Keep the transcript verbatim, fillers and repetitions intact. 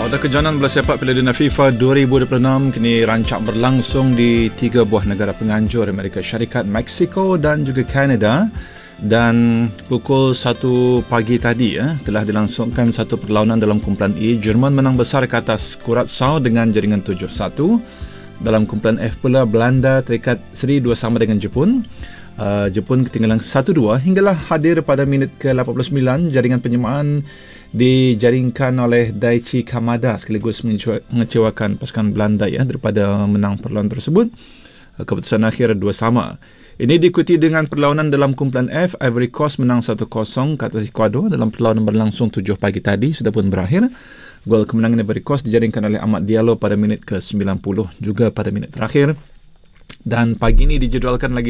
Laga kejohanan bola sepak Piala Dunia FIFA dua ribu dua puluh enam kini rancak berlangsung di tiga buah negara penganjur, Amerika Syarikat, Mexico dan juga Kanada. Dan pukul satu pagi tadi ya, telah dilangsungkan satu perlawanan dalam kumpulan E. Jerman menang besar ke atas Curaçao dengan jaringan tujuh satu. Dalam kumpulan F pula, Belanda terikat seri dua sama dengan Jepun. Uh, Jepun ketinggalan satu dua hinggalah hadir pada minit ke lapan puluh sembilan. Jaringan penyamaan dijaringkan oleh Daichi Kamada sekaligus mengecewakan pasukan Belanda ya daripada menang perlawanan tersebut. Uh, keputusan akhir dua sama. Ini diikuti dengan perlawanan dalam kumpulan F. Ivory Coast menang satu kosong ke atas Ecuador dalam perlawanan berlangsung tujuh pagi tadi, sudah pun berakhir. Gol kemenangan Ivory Coast dijaringkan oleh Amad Diallo pada minit ke sembilan puluh juga pada minit terakhir. Dan pagi ini dijadualkan lagi